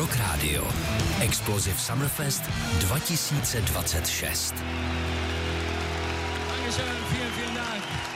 Rock Radio. Explosive Summerfest 2026. Dankeschön, vielen Dank.